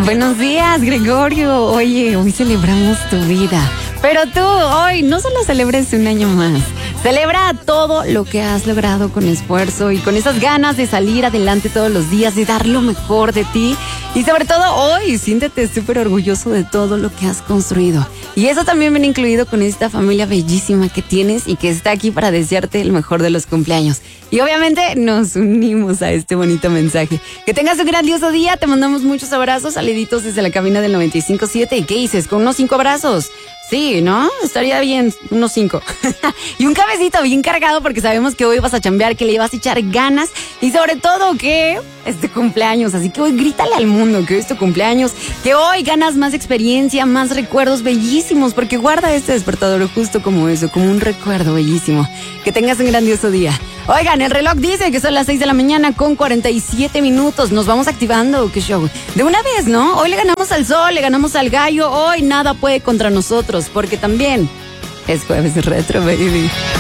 Buenos días, Gregorio. Oye, hoy celebramos tu vida. Pero tú, hoy no solo celebres un año más. Celebra todo lo que has logrado con esfuerzo y con esas ganas de salir adelante todos los días, de dar lo mejor de ti. Y sobre todo hoy, siéntete súper orgulloso de todo lo que has construido. Y eso también viene incluido con esta familia bellísima que tienes y que está aquí para desearte el mejor de los cumpleaños. Y obviamente nos unimos a este bonito mensaje. Que tengas un grandioso día, te mandamos muchos abrazos, saluditos desde la cabina del 95.7. ¿Y qué dices? ¿Con unos 5 abrazos? Sí, ¿no? Estaría bien, unos 5. Y un cabecito bien cargado porque sabemos que hoy vas a chambear, que le vas a echar ganas y sobre todo que es tu cumpleaños. Así que hoy grítale al mundo que hoy es tu cumpleaños, que hoy ganas más experiencia, más recuerdos bellísimos, porque guarda este despertador justo como eso, como un recuerdo bellísimo. Que tengas un grandioso día. Oigan, el reloj dice que son las 6 de la mañana con 47 minutos. Nos vamos activando, qué show. De una vez, ¿no? Hoy le ganamos al sol, le ganamos al gallo. Hoy nada puede contra nosotros, porque también es jueves retro, baby.